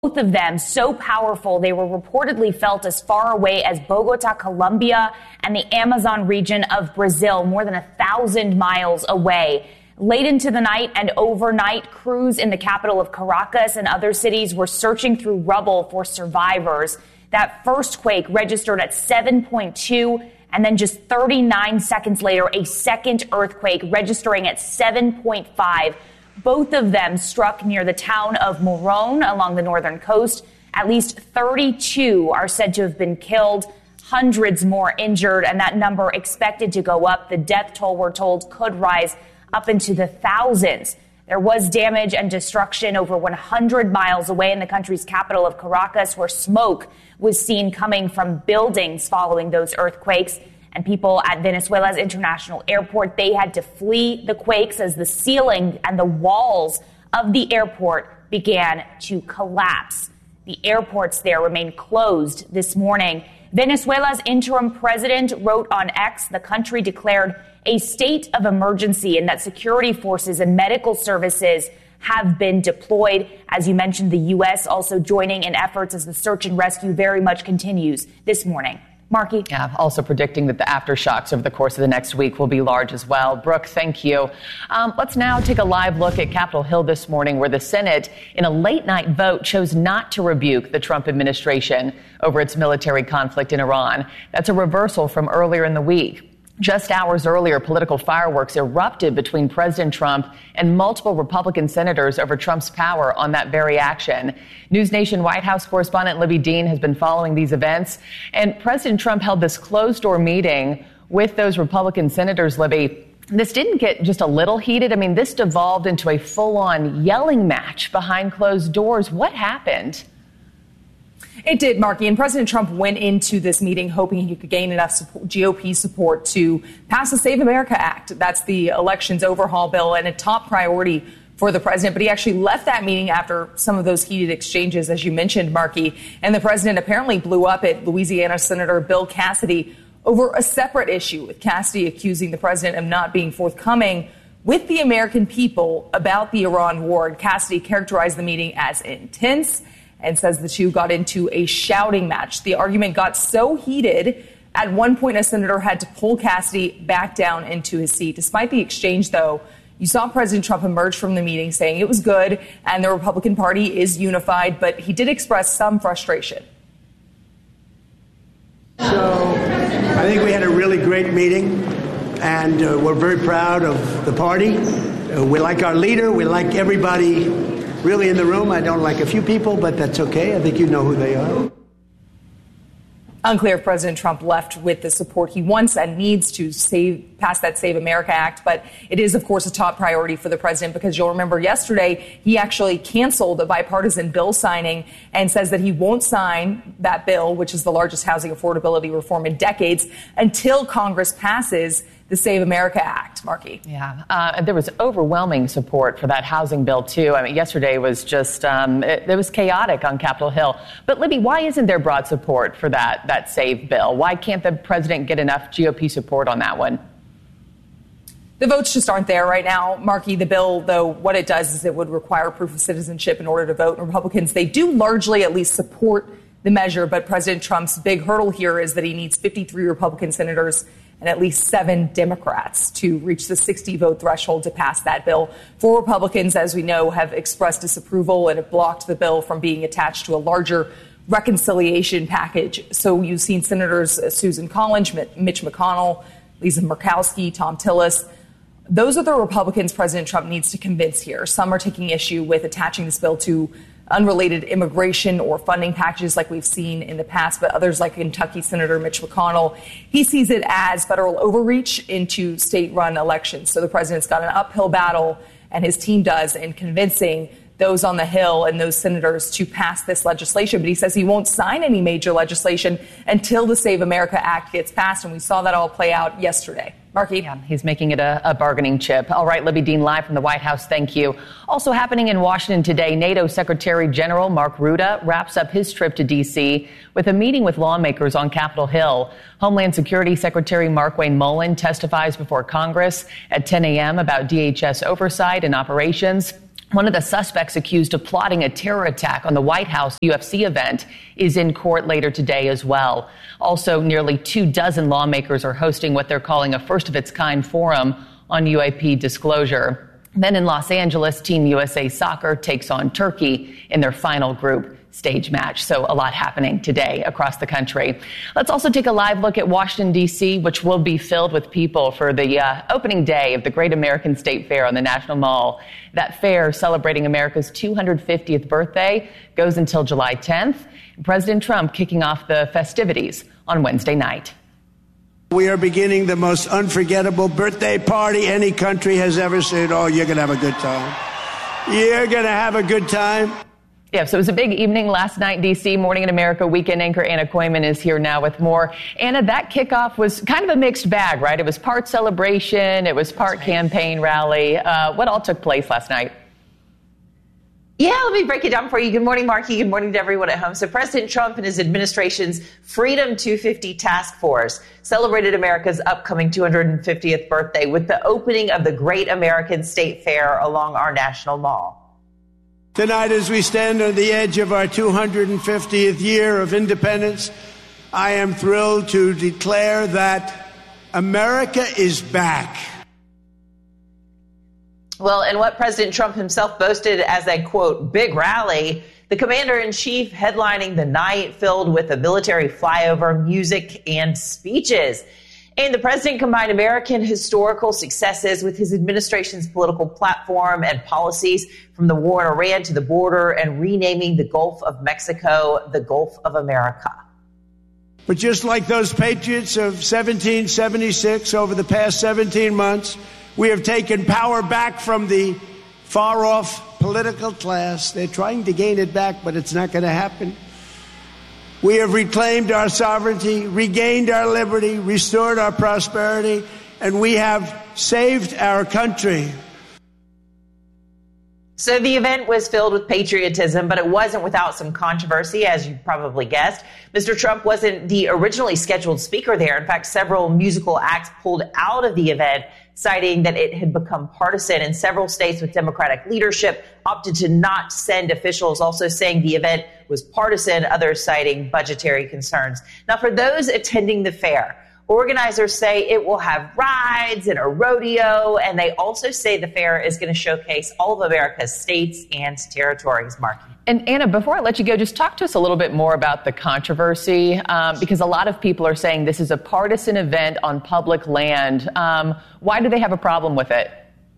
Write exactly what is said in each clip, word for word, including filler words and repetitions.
Both of them so powerful, they were reportedly felt as far away as Bogota, Colombia, and the Amazon region of Brazil, more than a thousand miles away. Late into the night and overnight, crews in the capital of Caracas and other cities were searching through rubble for survivors. That first quake registered at seven point two, and then just thirty-nine seconds later, a second earthquake registering at seven point five. Both of them struck near the town of Morón along the northern coast. At least thirty-two are said to have been killed, hundreds more injured, and that number expected to go up. The death toll, we're told, could rise up into the thousands. There was damage and destruction over one hundred miles away in the country's capital of Caracas, where smoke was seen coming from buildings following those earthquakes. And people at Venezuela's international airport, they had to flee the quakes as the ceiling and the walls of the airport began to collapse. The airports there remain closed this morning. Venezuela's interim president wrote on X, the country declared a state of emergency and that security forces and medical services have been deployed. As you mentioned, the U S also joining in efforts as the search and rescue very much continues this morning. Marky. Yeah, also predicting that the aftershocks over the course of the next week will be large as well. Brooke, thank you. Um, let's now take a live look at Capitol Hill this morning, where the Senate, in a late night vote, chose not to rebuke the Trump administration over its military conflict in Iran. That's a reversal from earlier in the week. Just hours earlier, political fireworks erupted between President Trump and multiple Republican senators over Trump's power on that very action. News Nation White House correspondent Libby Dean has been following these events. And President Trump held this closed-door meeting with those Republican senators, Libby. This didn't get just a little heated. I mean, this devolved into a full-on yelling match behind closed doors. What happened? It did, Marky, and President Trump went into this meeting hoping he could gain enough support, G O P support to pass the Save America Act. That's the elections overhaul bill and a top priority for the president. But he actually left that meeting after some of those heated exchanges, as you mentioned, Marky. And the president apparently blew up at Louisiana Senator Bill Cassidy over a separate issue, with Cassidy accusing the president of not being forthcoming with the American people about the Iran war. And Cassidy characterized the meeting as intense and says the two got into a shouting match. The argument got so heated, at one point a senator had to pull Cassidy back down into his seat. Despite the exchange, though, you saw President Trump emerge from the meeting saying it was good and the Republican Party is unified, but he did express some frustration. So I think we had a really great meeting, and uh, we're very proud of the party. Uh, we like our leader. We like everybody really in the room. I don't like a few people, but that's okay. I think you know who they are. Unclear if President Trump left with the support he wants and needs to save, pass that Save America Act. But it is, of course, a top priority for the president, because you'll remember yesterday he actually canceled a bipartisan bill signing and says that he won't sign that bill, which is the largest housing affordability reform in decades, until Congress passes the Save America Act, Marky. Yeah, uh, there was overwhelming support for that housing bill, too. I mean, yesterday was just, um, it, it was chaotic on Capitol Hill. But, Libby, why isn't there broad support for that, that Save bill? Why can't the president get enough G O P support on that one? The votes just aren't there right now, Marky. The bill, though, what it does is it would require proof of citizenship in order to vote. And Republicans, they do largely at least support the measure. But President Trump's big hurdle here is that he needs fifty-three Republican senators and at least seven Democrats to reach the sixty vote threshold to pass that bill. Four Republicans, as we know, have expressed disapproval and have blocked the bill from being attached to a larger reconciliation package. So you've seen Senators Susan Collins, Mitch McConnell, Lisa Murkowski, Thom Tillis. Those are the Republicans President Trump needs to convince here. Some are taking issue with attaching this bill to unrelated immigration or funding packages like we've seen in the past, but others like Kentucky Senator Mitch McConnell, he sees it as federal overreach into state-run elections. So the president's got an uphill battle, and his team does, in convincing those on the Hill and those senators to pass this legislation. But he says he won't sign any major legislation until the Save America Act gets passed, and we saw that all play out yesterday. Marky? Yeah, he's making it a, a bargaining chip. All right, Libby Dean, live from the White House. Thank you. Also happening in Washington today, NATO Secretary General Mark Rutte wraps up his trip to D C with a meeting with lawmakers on Capitol Hill. Homeland Security Secretary Markwayne Mullin testifies before Congress at ten a.m. about D H S oversight and operations. One of the suspects accused of plotting a terror attack on the White House U F C event is in court later today as well. Also, nearly two dozen lawmakers are hosting what they're calling a first-of-its-kind forum on U A P disclosure. Then in Los Angeles, Team U S A Soccer takes on Turkey in their final group stage match. So a lot happening today across the country. Let's also take a live look at Washington, D C, which will be filled with people for the uh, opening day of the Great American State Fair on the National Mall. That fair, celebrating America's two hundred fiftieth birthday, goes until July tenth. President Trump kicking off the festivities on Wednesday night. We are beginning the most unforgettable birthday party any country has ever seen. Oh, you're going to have a good time. You're going to have a good time. Yeah, so it was a big evening last night in D C. Morning in America weekend anchor Anna Koyman is here now with more. Anna, that kickoff was kind of a mixed bag, right? It was part celebration. It was part campaign rally. Uh, what all took place last night? Yeah, let me break it down for you. Good morning, Marky. Good morning to everyone at home. So President Trump and his administration's Freedom two fifty Task Force celebrated America's upcoming two hundred fiftieth birthday with the opening of the Great American State Fair along our National Mall. Tonight, as we stand on the edge of our two hundred fiftieth year of independence, I am thrilled to declare that America is back. Well, and what President Trump himself boasted as a, quote, big rally, the commander-in-chief headlining the night filled with a military flyover, music, and speeches. And the president combined American historical successes with his administration's political platform and policies, from the war in Iran to the border and renaming the Gulf of Mexico the Gulf of America. But just like those patriots of seventeen seventy-six, over the past seventeen months, we have taken power back from the far-off political class. They're trying to gain it back, but it's not going to happen. We have reclaimed our sovereignty, regained our liberty, restored our prosperity, and we have saved our country. So the event was filled with patriotism, but it wasn't without some controversy, as you probably guessed. Mister Trump wasn't the originally scheduled speaker there. In fact, several musical acts pulled out of the event, citing that it had become partisan, and several states with Democratic leadership opted to not send officials, also saying the event was partisan, others citing budgetary concerns. Now, for those attending the fair, organizers say it will have rides and a rodeo, and they also say the fair is going to showcase all of America's states and territories, Marky. And Anna, before I let you go, just talk to us a little bit more about the controversy, um, because a lot of people are saying this is a partisan event on public land. Um, why do they have a problem with it?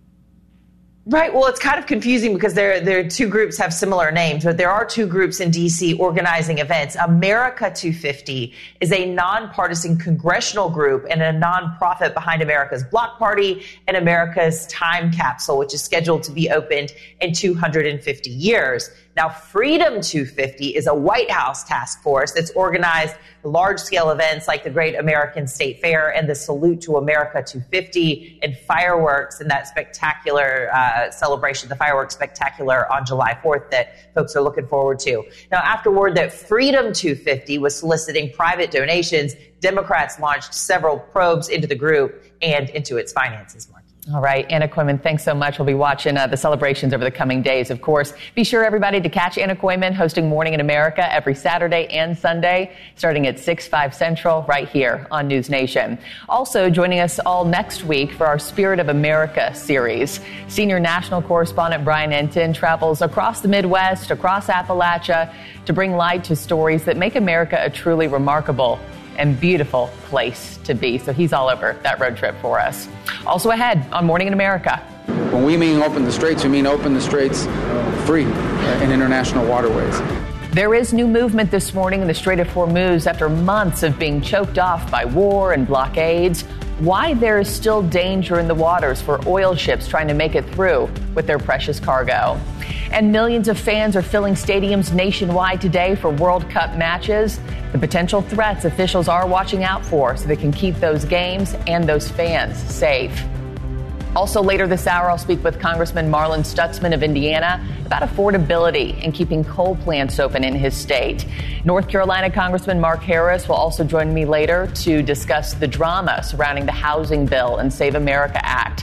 Right. Well, it's kind of confusing because there, there two groups have similar names, but there are two groups in D C organizing events. America two fifty is a nonpartisan congressional group and a nonprofit behind America's Block Party and America's Time Capsule, which is scheduled to be opened in two hundred fifty years. Now, Freedom two fifty is a White House task force that's organized large-scale events like the Great American State Fair and the Salute to America two fifty and fireworks and that spectacular uh, celebration, the fireworks spectacular on July fourth that folks are looking forward to. Now, after word that Freedom two fifty was soliciting private donations, Democrats launched several probes into the group and into its finances, Mark. All right, Anna Koyman, thanks so much. We'll be watching uh, the celebrations over the coming days, of course. Be sure, everybody, to catch Anna Koyman hosting Morning in America every Saturday and Sunday, starting at six, five Central, right here on News Nation. Also joining us all next week for our Spirit of America series. Senior national correspondent Brian Entin travels across the Midwest, across Appalachia, to bring light to stories that make America a truly remarkable and beautiful place to be. So he's all over that road trip for us. Also ahead on Morning in America. When we mean open the straits, we mean open the straits free in international waterways. There is new movement this morning in the Strait of Hormuz after months of being choked off by war and blockades. Why there is still danger in the waters for oil ships trying to make it through with their precious cargo. And millions of fans are filling stadiums nationwide today for World Cup matches. The potential threats officials are watching out for so they can keep those games and those fans safe. Also later this hour, I'll speak with Congressman Marlin Stutzman of Indiana about affordability and keeping coal plants open in his state. North Carolina Congressman Mark Harris will also join me later to discuss the drama surrounding the housing bill and Save America Act.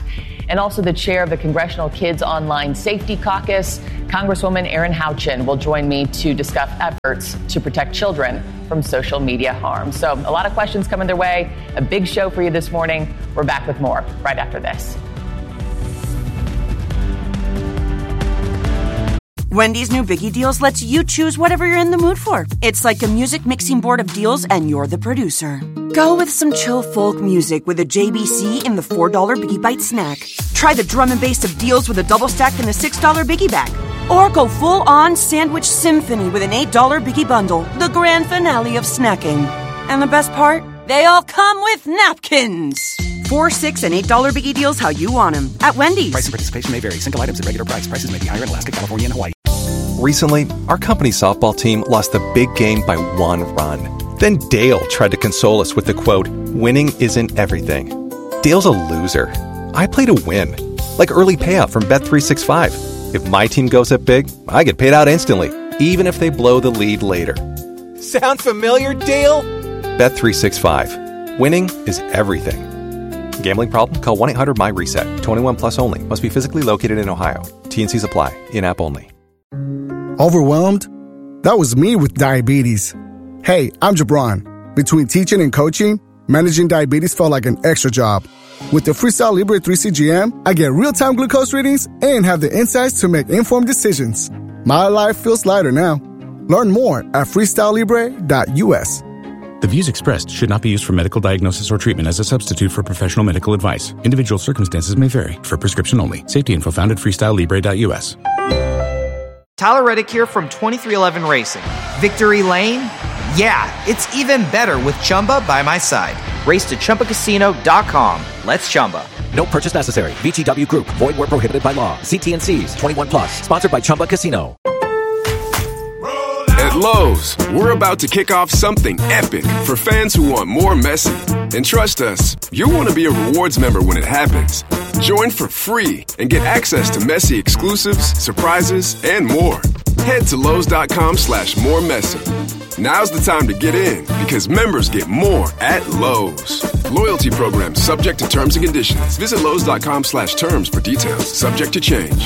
and also the chair of the Congressional Kids Online Safety Caucus. Congresswoman Erin Houchin will join me to discuss efforts to protect children from social media harm. So a lot of questions coming their way. A big show for you this morning. We're back with more right after this. Wendy's new Biggie Deals lets you choose whatever you're in the mood for. It's like a music mixing board of deals, and you're the producer. Go with some chill folk music with a J B C in the four dollar Biggie Bite snack. Try the drum and bass of deals with a double stack in the six dollar Biggie Bag. Or go full-on sandwich symphony with an eight dollar Biggie Bundle, the grand finale of snacking. And the best part? They all come with napkins. Four, six, and eight dollar Biggie Deals how you want them at Wendy's. Price and participation may vary. Single items at regular price. Prices may be higher in Alaska, California, and Hawaii. Recently, our company softball team lost the big game by one run. Then Dale tried to console us with the quote, "Winning isn't everything." Dale's a loser. I play to win. Like early payout from Bet three sixty-five. If my team goes up big, I get paid out instantly, even if they blow the lead later. Sound familiar, Dale? Bet three sixty-five. Winning is everything. Gambling problem? Call one eight hundred M Y RESET. twenty-one plus only. Must be physically located in Ohio. T and C's apply. In-app only. Overwhelmed? That was me with diabetes. Hey, I'm Jabron. Between teaching and coaching, managing diabetes felt like an extra job. With the Freestyle Libre three C G M, I get real-time glucose readings and have the insights to make informed decisions. My life feels lighter now. Learn more at freestyle libre dot U S. The views expressed should not be used for medical diagnosis or treatment as a substitute for professional medical advice. Individual circumstances may vary. For prescription only. Safety info found at freestyle libre dot U S. Tyler Reddick here from twenty-three eleven Racing. Victory Lane? Yeah, it's even better with Chumba by my side. Race to Chumba Casino dot com. Let's Chumba. No purchase necessary. V G W Group. Void where prohibited by law. See T and C's. twenty-one plus. Sponsored by Chumba Casino. At Lowe's, we're about to kick off something epic for fans who want more Messi. And trust us, you'll want to be a rewards member when it happens. Join for free and get access to Messi exclusives, surprises, and more. Head to Lowe's.com slash more Messi. Now's the time to get in because members get more at Lowe's. Loyalty program subject to terms and conditions. Visit Lowe's.com slash terms for details. Subject to change.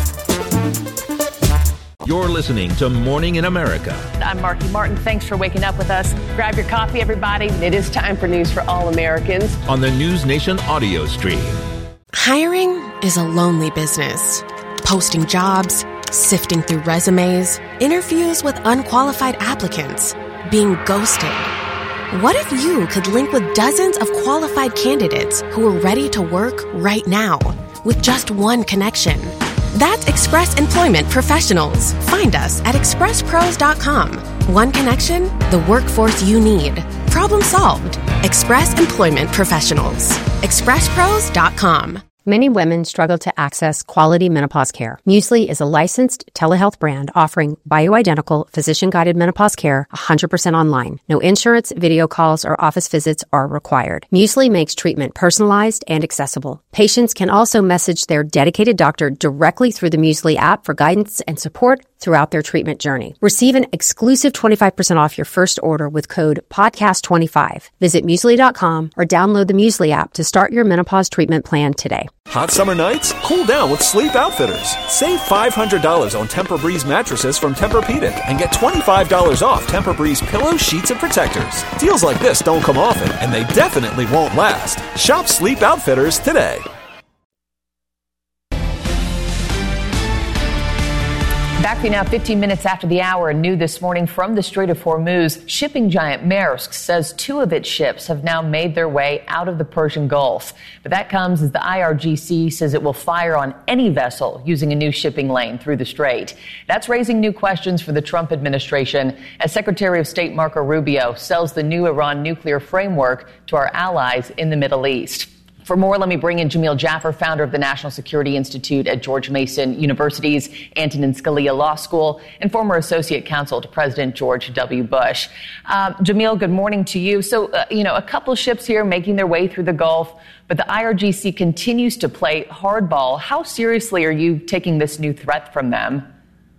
You're listening to Morning in America. I'm Marky Martin. Thanks for waking up with us. Grab your coffee, everybody. It is time for News for All Americans on the News Nation audio stream. Hiring is a lonely business. Posting jobs, sifting through resumes, interviews with unqualified applicants, being ghosted. What if you could link with dozens of qualified candidates who are ready to work right now with just one connection? That's Express Employment Professionals. Find us at express pros dot com. One connection, the workforce you need. Problem solved. Express Employment Professionals. express pros dot com. Many women struggle to access quality menopause care. Muesli is a licensed telehealth brand offering bioidentical, physician-guided menopause care one hundred percent online. No insurance, video calls, or office visits are required. Muesli makes treatment personalized and accessible. Patients can also message their dedicated doctor directly through the Muesli app for guidance and support throughout their treatment journey. Receive an exclusive twenty-five percent off your first order with code podcast twenty-five. Visit muesli dot com or download the Muesli app to start your menopause treatment plan today. Hot summer nights? Cool down with Sleep Outfitters. Save five hundred dollars on Tempur-Breeze mattresses from Tempur-Pedic and get twenty-five dollars off Tempur-Breeze pillows, sheets, and protectors. Deals like this don't come often, and they definitely won't last. Shop Sleep Outfitters today. Back to you now, fifteen minutes after the hour. New this morning from the Strait of Hormuz, shipping giant Maersk says two of its ships have now made their way out of the Persian Gulf. But that comes as the I R G C says it will fire on any vessel using a new shipping lane through the strait. That's raising new questions for the Trump administration as Secretary of State Marco Rubio sells the new Iran nuclear framework to our allies in the Middle East. For more, let me bring in Jamil Jaffer, founder of the National Security Institute at George Mason University's Antonin Scalia Law School and former associate counsel to President George W. Bush. Uh, Jamil, good morning to you. So, uh, you know, a couple ships here making their way through the Gulf, but the I R G C continues to play hardball. How seriously are you taking this new threat from them?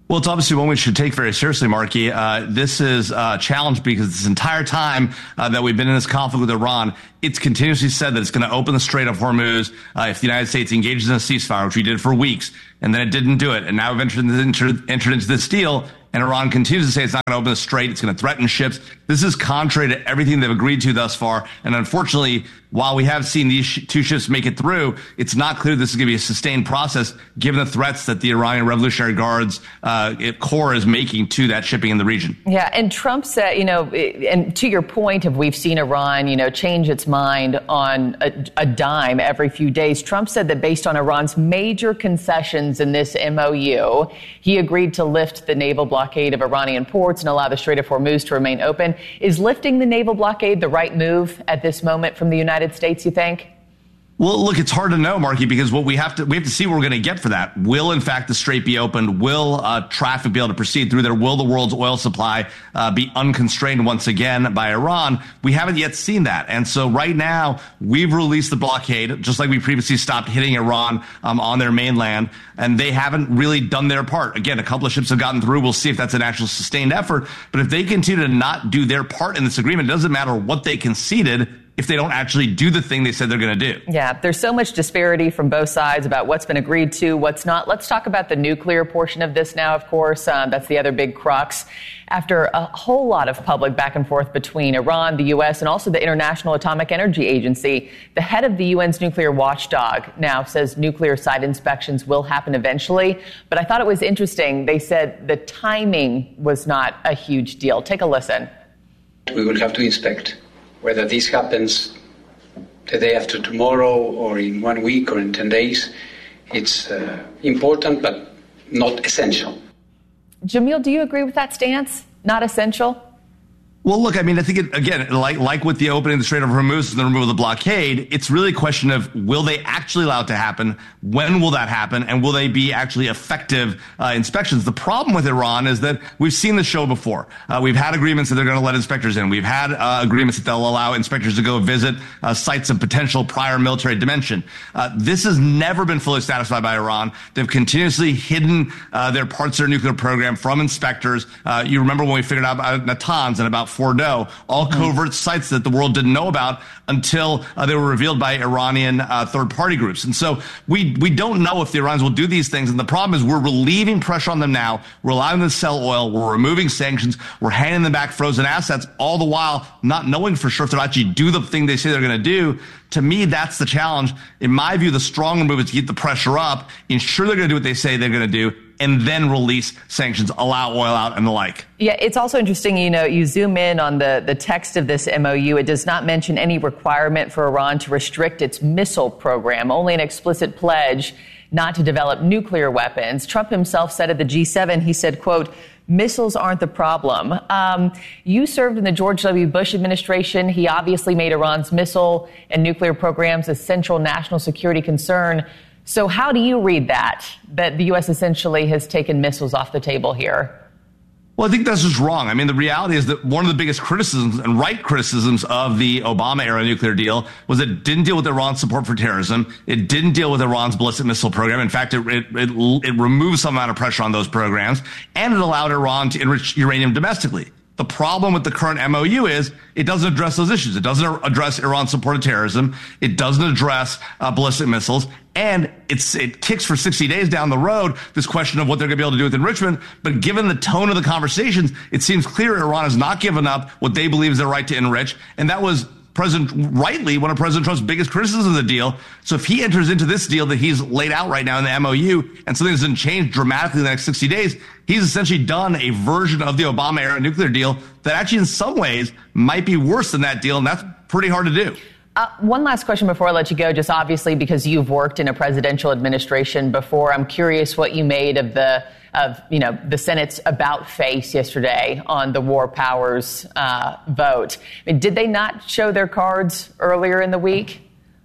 Well, it's obviously one we should take very seriously, Marky. Uh, this is a challenge because this entire time uh, that we've been in this conflict with Iran, it's continuously said that it's going to open the Strait of Hormuz uh, if the United States engages in a ceasefire, which we did for weeks, and then it didn't do it. And now we've entered, entered, entered into this deal, and Iran continues to say it's not going to open the strait. It's going to threaten ships. This is contrary to everything they've agreed to thus far. And unfortunately, while we have seen these sh- two ships make it through, it's not clear this is going to be a sustained process given the threats that the Iranian Revolutionary Guards uh, Corps is making to that shipping in the region. Yeah, and Trump said, you know, and to your point of we've seen Iran, you know, change its mind on a, a dime every few days. Trump said that based on Iran's major concessions in this M O U, he agreed to lift the naval blockade of Iranian ports and allow the Strait of Hormuz to remain open. Is lifting the naval blockade the right move at this moment from the United States, you think? Well, look, it's hard to know, Marky, because what we have to we have to see what we're going to get for that. Will, in fact, the strait be opened? Will uh, traffic be able to proceed through there? Will the world's oil supply uh, be unconstrained once again by Iran? We haven't yet seen that. And so right now, we've released the blockade, just like we previously stopped hitting Iran um, on their mainland, and they haven't really done their part. Again, a couple of ships have gotten through. We'll see if that's an actual sustained effort. But if they continue to not do their part in this agreement, it doesn't matter what they conceded if they don't actually do the thing they said they're going to do. Yeah, there's so much disparity from both sides about what's been agreed to, what's not. Let's talk about the nuclear portion of this now, of course. Um, that's the other big crux. After a whole lot of public back and forth between Iran, the U S, and also the International Atomic Energy Agency, the head of the U N's nuclear watchdog now says nuclear site inspections will happen eventually. But I thought it was interesting. They said the timing was not a huge deal. Take a listen. We will have to inspect. Whether this happens the day after tomorrow or in one week or in ten days, it's uh, important but not essential. Jamil, do you agree with that stance? Not essential? Well, look, I mean, I think, it, again, like like with the opening of the Strait of Hormuz and the removal of the blockade, it's really a question of will they actually allow it to happen? When will that happen? And will they be actually effective uh, inspections? The problem with Iran is that we've seen the show before. Uh, we've had agreements that they're going to let inspectors in. We've had uh, agreements that they'll allow inspectors to go visit uh, sites of potential prior military dimension. Uh, this has never been fully satisfied by Iran. They've continuously hidden uh, their parts of their nuclear program from inspectors. Uh, you remember when we figured out about Natanz and about Fordo, all covert sites that the world didn't know about until uh, they were revealed by Iranian uh, third-party groups. And so we we don't know if the Iranians will do these things. And the problem is we're relieving pressure on them now. We're allowing them to sell oil. We're removing sanctions. We're handing them back frozen assets, all the while not knowing for sure if they'll actually do the thing they say they're going to do. To me, that's the challenge. In my view, the stronger move is to keep the pressure up, ensure they're going to do what they say they're going to do, and then release sanctions, allow oil out, and the like. Yeah, it's also interesting, you know, you zoom in on the, the text of this M O U. It does not mention any requirement for Iran to restrict its missile program, only an explicit pledge not to develop nuclear weapons. Trump himself said at the G seven, he said, quote, missiles aren't the problem. Um, you served in the George W. Bush administration. He obviously made Iran's missile and nuclear programs a central national security concern. So how do you read that, that the U S essentially has taken missiles off the table here? Well, I think that's just wrong. I mean, the reality is that one of the biggest criticisms and right criticisms of the Obama-era nuclear deal was it didn't deal with Iran's support for terrorism. It didn't deal with Iran's ballistic missile program. In fact, it, it, it, it removed some amount of pressure on those programs, and it allowed Iran to enrich uranium domestically. The problem with the current M O U is it doesn't address those issues. It doesn't address Iran's support of terrorism. It doesn't address uh, ballistic missiles. And it's, it kicks for sixty days down the road this question of what they're going to be able to do with enrichment. But given the tone of the conversations, it seems clear Iran has not given up what they believe is their right to enrich. And that was President rightly one of President Trump's biggest criticisms of the deal. So if he enters into this deal that he's laid out right now in the M O U and something doesn't change dramatically in the next sixty days, he's essentially done a version of the Obama era nuclear deal that actually in some ways might be worse than that deal. And that's pretty hard to do. Uh, one last question before I let you go, just obviously because you've worked in a presidential administration before, I'm curious what you made of the of, you know, the Senate's about face yesterday on the war powers uh, vote. I mean, did they not show their cards earlier in the week?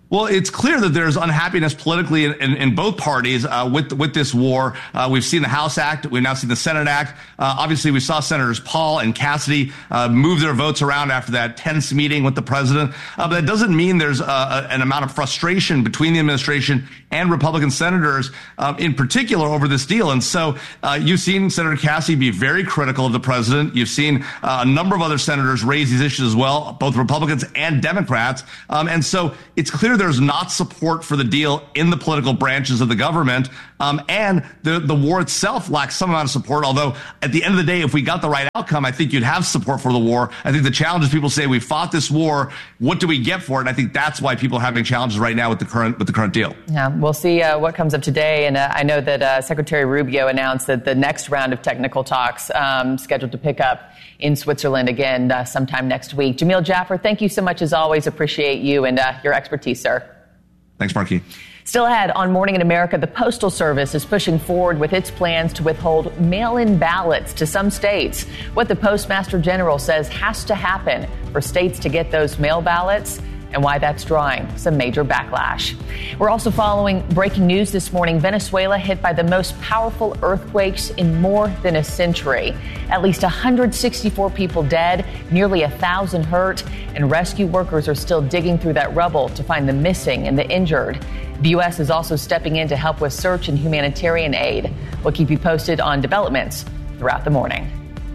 Well, it's clear that there's unhappiness politically in, in, in both parties uh, with with this war. Uh, we've seen the House Act. We've now seen the Senate Act. Uh, obviously, we saw Senators Paul and Cassidy uh, move their votes around after that tense meeting with the president. Uh, but that doesn't mean there's uh, an amount of frustration between the administration and Republican senators um, in particular over this deal. And so uh, you've seen Senator Cassidy be very critical of the president. You've seen uh, a number of other senators raise these issues as well, both Republicans and Democrats. Um, and so it's clear there's not support for the deal in the political branches of the government. Um, and the, the war itself lacks some amount of support, although at the end of the day, if we got the right outcome, I think you'd have support for the war. I think the challenge is people say, we fought this war. What do we get for it? And I think that's why people are having challenges right now with the current with the current deal. Yeah, we'll see uh, what comes up today. And uh, I know that uh, Secretary Rubio announced that the next round of technical talks um, scheduled to pick up in Switzerland again uh, sometime next week. Jamil Jaffer, thank you so much as always. Appreciate you and uh, your expertise, sir. Thanks, Marquis. Still ahead on Morning in America, the Postal Service is pushing forward with its plans to withhold mail-in ballots to some states. What the Postmaster General says has to happen for states to get those mail ballots, and why that's drawing some major backlash. We're also following breaking news this morning. Venezuela hit by the most powerful earthquakes in more than a century. At least one hundred sixty-four people dead, nearly one thousand hurt, and rescue workers are still digging through that rubble to find the missing and the injured. The U S is also stepping in to help with search and humanitarian aid. We'll keep you posted on developments throughout the morning.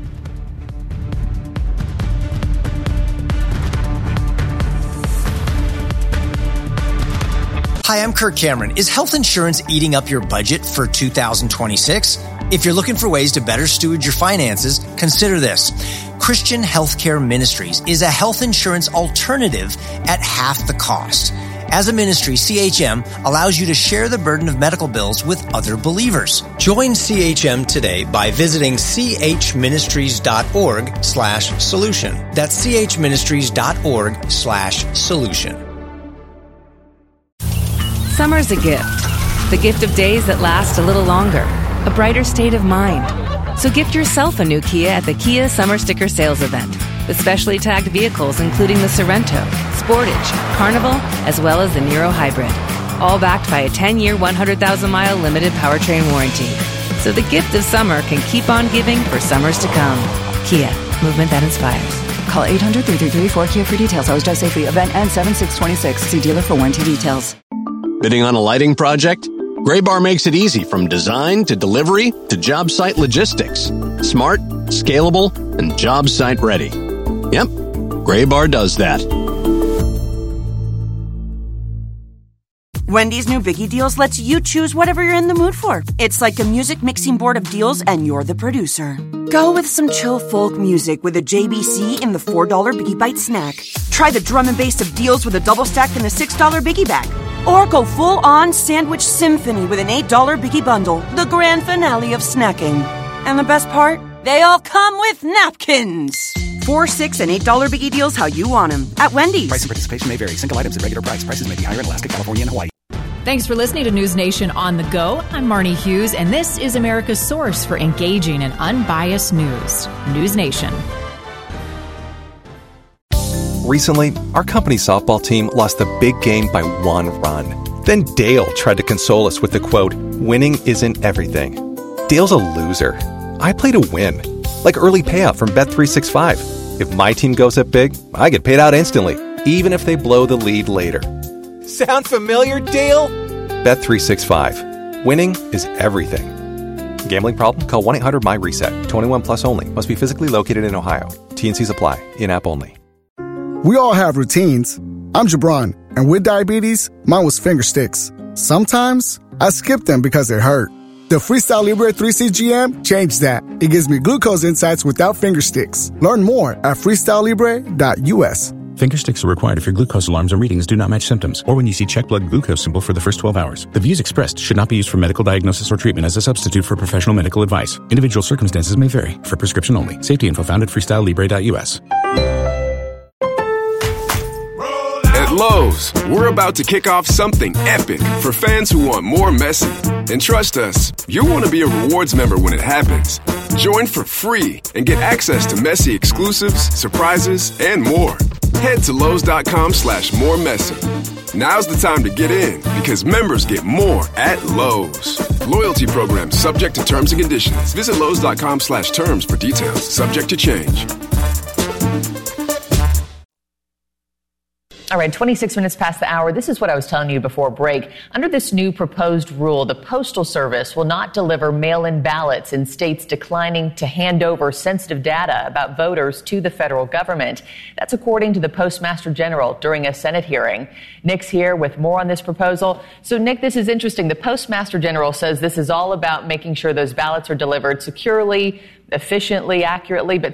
Hi, I'm Kirk Cameron. Is health insurance eating up your budget for two thousand twenty-six? If you're looking for ways to better steward your finances, consider this. Christian Healthcare Ministries is a health insurance alternative at half the cost. As a ministry, C H M allows you to share the burden of medical bills with other believers. Join C H M today by visiting chministries.org slash solution. That's chministries.org slash solution. Summer's a gift. The gift of days that last a little longer. A brighter state of mind. So gift yourself a new Kia at the Kia Summer Sticker Sales Event. With specially tagged vehicles including the Sorrento, Sportage, Carnival, as well as the Niro Hybrid. All backed by a ten-year, one hundred thousand mile limited powertrain warranty. So the gift of summer can keep on giving for summers to come. Kia, movement that inspires. Call eight hundred, three three three, four K I A for details. Always drive safely. Event ends seven six twenty-six. See dealer for warranty details. Bidding on a lighting project? Graybar makes it easy from design to delivery to job site logistics. Smart, scalable, and job site ready. Yep, Graybar does that. Wendy's new Biggie Deals lets you choose whatever you're in the mood for. It's like a music mixing board of deals, and you're the producer. Go with some chill folk music with a J B C in the four dollar Biggie Bite snack. Try the drum and bass of deals with a double stack in the six dollar Biggie Bag. Or go full-on sandwich symphony with an eight dollar Biggie Bundle, the grand finale of snacking. And the best part? They all come with napkins. Four, six, and eight dollar Biggie Deals how you want them at Wendy's. Price and participation may vary. Single items at regular price. Prices may be higher in Alaska, California, and Hawaii. Thanks for listening to News Nation on the Go. I'm Marnie Hughes, and this is America's source for engaging and unbiased news. News Nation. Recently, our company softball team lost the big game by one run. Then Dale tried to console us with the quote, "Winning isn't everything." Dale's a loser. I play to win. Like early payout from Bet three sixty-five. If my team goes up big, I get paid out instantly, even if they blow the lead later. Sound familiar, Dale? Bet three sixty-five. Winning is everything. Gambling problem? Call one eight hundred M Y reset. twenty-one plus only. Must be physically located in Ohio. T N Cs apply. In-app only. We all have routines. I'm Jabron, and with diabetes, mine was finger sticks. Sometimes, I skip them because it hurt. The Freestyle Libre three C G M changed that. It gives me glucose insights without finger sticks. Learn more at freestyle libre dot U S. Finger sticks are required if your glucose alarms or readings do not match symptoms, or when you see check blood glucose symbol for the first twelve hours. The views expressed should not be used for medical diagnosis or treatment as a substitute for professional medical advice. Individual circumstances may vary. For prescription only. Safety info found at freestyle libre dot U S. At Lowe's, we're about to kick off something epic for fans who want more messy. And trust us, you'll want to be a rewards member when it happens. Join for free and get access to messy exclusives, surprises, and more. Head to Lowe's.com slash more messy. Now's the time to get in because members get more at Lowe's. Loyalty program subject to terms and conditions. Visit Lowe's.com slash terms for details. Subject to change. All right, twenty-six minutes past the hour. This is what I was telling you before break. Under this new proposed rule, the Postal Service will not deliver mail-in ballots in states declining to hand over sensitive data about voters to the federal government. That's according to the Postmaster General during a Senate hearing. Nick's here with more on this proposal. So, Nick, this is interesting. The Postmaster General says this is all about making sure those ballots are delivered securely, efficiently, accurately, but